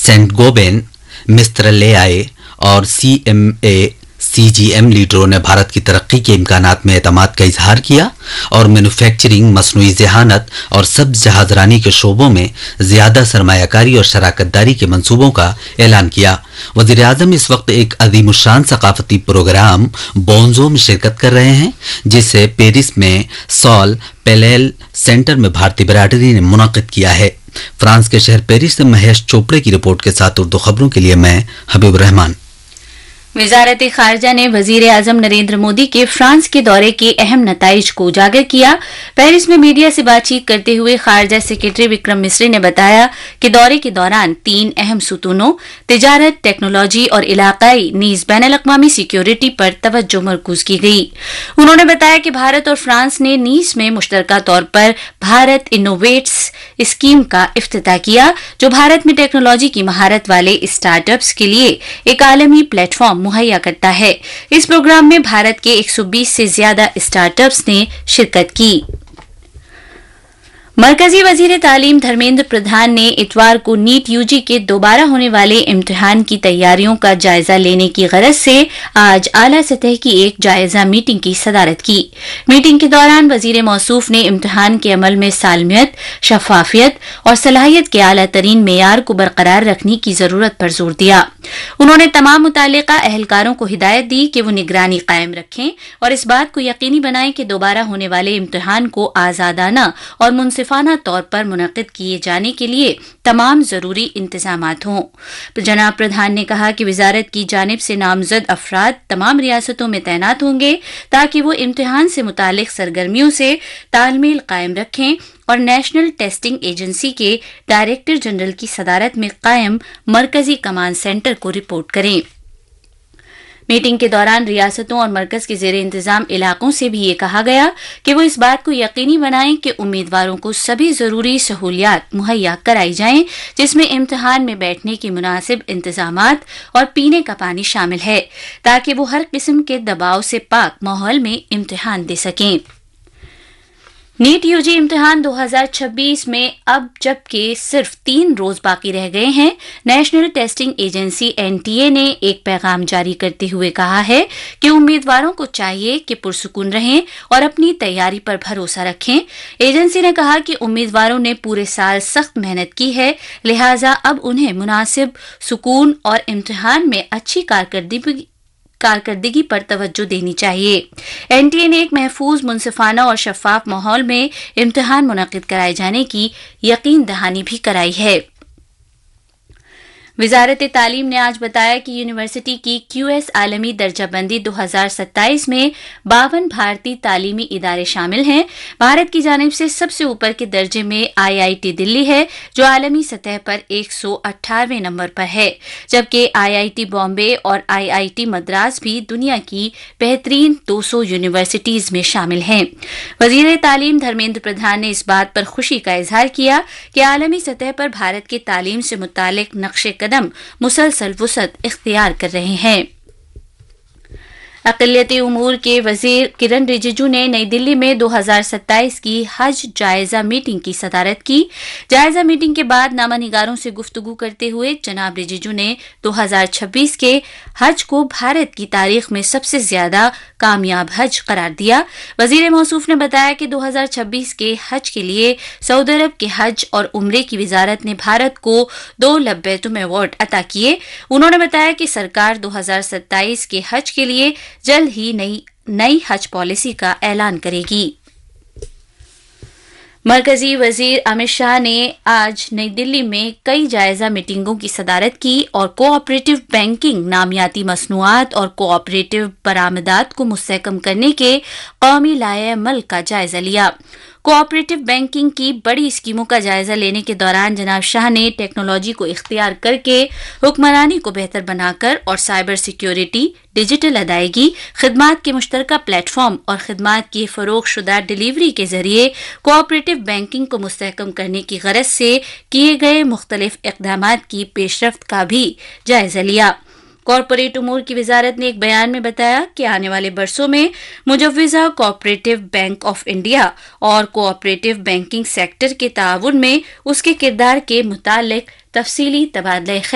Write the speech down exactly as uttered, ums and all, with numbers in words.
Saint Gobain, mister ले आए और C M A C G M लीडरों ने भारत की तरक्की के इम्कानात में एतमाद का इजहार किया और मैन्युफैक्चरिंग, मसनूई ज़हानत और सब्ज जहाजरानी के शोबों में ज्यादा सरमायाकारी और शराकतदारी के मंसूबों का ऐलान किया। वज़ीर आज़म इस वक्त एक अज़ीमुश्शान सकाफती प्रोग्राम बोन्जो में शिरकत कर रहे हैं, जिसे पेरिस में सॉल पेलेल सेंटर में भारतीय बिरादरी ने मुनक़िद किया है। फ्रांस के शहर पेरिस से महेश चोपड़े की रिपोर्ट के साथ उर्दू खबरों के लिए मैं हबीब रहमान। वजारत खारजा ने वजीर आजम नरेंद्र मोदी के फ्रांस के दौरे के अहम नताइज को उजागर किया। पेरिस में मीडिया से बातचीत करते हुए खारजा सेक्रेटरी विक्रम मिस्री ने बताया कि दौरे के दौरान तीन अहम सुतूनों तिजारत, टेक्नोलॉजी और इलाकाई नीज बैनुल-अक़वामी सिक्योरिटी पर तवज्जो मरकूज की गई। उन्होंने बताया कि भारत और फ्रांस ने नीस में मुश्तरका तौर पर भारत इनोवेट्स स्कीम का इफ्तिताह किया, जो भारत में टेक्नोलॉजी की महारत वाले स्टार्टअप्स के लिए एक आलमी प्लेटफॉर्म मुहैया करता है। इस प्रोग्राम में भारत के एक सौ बीस से ज्यादा स्टार्टअप्स ने शिरकत की। मरकजी वजीर तालीम धर्मेंद्र प्रधान ने इतवार को नीट यूजी के दोबारा होने वाले इम्तिहान की तैयारियों का जायजा लेने की गरज से आज आला सतह की एक जायजा मीटिंग की सदारत की। मीटिंग के दौरान वजीर मौसूफ ने इम्तिहान के अमल में सालमियत, शफाफियत और सलाहियत के आला तरीन मेयार को बरकरार रखने की जरूरत पर जोर दिया। उन्होंने तमाम मुतालिका अहलकारों को हिदायत दी कि वो निगरानी कायम रखें और इस बात को यकीनी बनाएं कि दोबारा होने वाले इम्तिहान को आजादाना और मुनसिफाना तौर पर मुनक़िद किए जाने के लिए तमाम जरूरी इंतजामात हों। जनाब प्रधान ने कहा कि वजारत की जानिब से नामजद अफराद तमाम रियासतों में तैनात होंगे ताकि वो इम्तिहान से मुतालिक सरगर्मियों से तालमेल कायम रखें और नेशनल टेस्टिंग एजेंसी के डायरेक्टर जनरल की सदारत में कायम मरकजी कमांड सेंटर को रिपोर्ट करें। मीटिंग के दौरान रियासतों और मरकज के जेर इंतजाम इलाकों से भी ये कहा गया कि वो इस बात को यकीनी बनाएं कि उम्मीदवारों को सभी जरूरी सहूलियात मुहैया कराई जाएं, जिसमें इम्तिहान में बैठने की मुनासिब इंतजामात और पीने का पानी शामिल है, ताकि वो हर किस्म के दबाव से पाक माहौल में इम्तिहान दे सकें। नीट यूजी इम्तिहान दो हज़ार छब्बीस में अब जबकि सिर्फ तीन रोज बाकी रह गए हैं, national testing agency N T A ने एक पैगाम जारी करते हुए कहा है कि उम्मीदवारों को चाहिए कि पुरसुकून रहें और अपनी तैयारी पर भरोसा रखें। एजेंसी ने कहा कि उम्मीदवारों ने पूरे साल सख्त मेहनत की है, लिहाजा अब उन्हें मुनासिब सुकून और इम्तिहान में अच्छी कारकर्दगी कारकर्दगी पर तवज्जो देनी चाहिए। एन टी ए ने एक महफूज, मुनसिफाना और शफाफ माहौल में इम्तिहान मुनक़िद कराए जाने की यकीन दहानी भी कराई है। वजारत तालीम ने आज बताया कि यूनिवर्सिटी की क्यू एस आलमी दर्जाबंदी दो हज़ार सत्ताईस में बावन भारतीय तालीमी इदारे शामिल हैं। भारत की जानिब से सबसे ऊपर के दर्जे में आई आई टी दिल्ली है, जो आलमी सतह पर एक सौ अट्ठारहवें नंबर पर है, जबकि आई आई टी बॉम्बे और आई आई टी मद्रास भी दुनिया की बेहतरीन दो सौ यूनिवर्सिटीज में शामिल हैं। वजीर तालीम धर्मेंद्र प्रधान ने इस बात पर खुशी का इजहार किया कि आलमी सतह पर भारत के तालीम से मुतालिक नक्शे कदम मुसलसल वुसअत इख्तियार कर रहे हैं। अक़लियती उमूर के वजीर किरण रिजिजू ने नई दिल्ली में दो हज़ार सत्ताईस की हज जायजा मीटिंग की सदारत की। जायजा मीटिंग के बाद नामानिगारों से गुफ्तगू करते हुए जनाब रिजिजू ने दो हज़ार छब्बीस के हज को भारत की तारीख में सबसे ज्यादा कामयाब हज करार दिया। वजीर मौसूफ ने बताया कि दो हज़ार छब्बीस के हज के लिए सऊदी अरब के हज और उम्रे की वजारत ने भारत को दो लब्बैतुम अवार्ड अता किए। उन्होंने बताया कि सरकार दो हज़ार सत्ताईस के हज के लिए जल्द ही नई नई हज पॉलिसी का ऐलान करेगी। मरकजी वजीर अमित शाह ने आज नई दिल्ली में कई जायजा मीटिंगों की सदारत की और कोऑपरेटिव बैंकिंग, नामियाती मसनूआत और कोऑपरेटिव बरामदात को मुस्तहकम करने के कौमी लाए-ए-अमल का जायजा लिया। कोऑपरेटिव बैंकिंग की बड़ी स्कीमों का जायजा लेने के दौरान जनाब शाह ने टेक्नोलॉजी को इख्तियार करके हुक्मरानी को बेहतर बनाकर और साइबर सिक्योरिटी, डिजिटल अदायगी, खिदमात के मुश्तरका प्लेटफॉर्म और खिदमात की फरोख्तशुदा डिलीवरी के जरिए कोऑपरेटिव बैंकिंग को मुस्तहकम करने की गरज से किए गए मुख्तलिफ इक़दामात की पेशरफ्त का भी जायजा लिया। कॉरपोरेट उमूर की वजारत ने एक बयान में बताया कि आने वाले बरसों में मुजव्विज़ा कोऑपरेटिव बैंक ऑफ इंडिया और कोऑपरेटिव बैंकिंग सेक्टर के ताउन में उसके किरदार के मुतालिक तफसीली तबादला